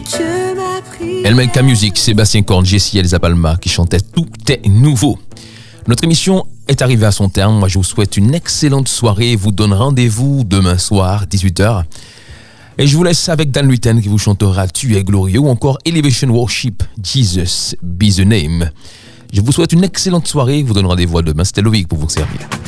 Elmeka Music, Sébastien Korn, Jessie Elsa Palma qui chantait Tout est nouveau. Notre émission est arrivée à son terme. Moi, je vous souhaite une excellente soirée. Vous donne rendez-vous demain soir, 18h. Et je vous laisse avec Dan Luiten qui vous chantera Tu es glorieux ou encore Elevation Worship, Jesus be the name. Je vous souhaite une excellente soirée. Vous donne rendez-vous à demain. C'était Loïc pour vous servir.